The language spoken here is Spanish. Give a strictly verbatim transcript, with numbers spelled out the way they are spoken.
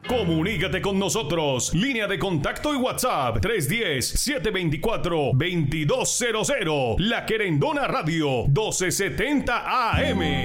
Comunícate con nosotros. Línea de contacto y WhatsApp tres uno cero, siete dos cuatro, dos dos cero cero. La Querendona Radio doce setenta A M.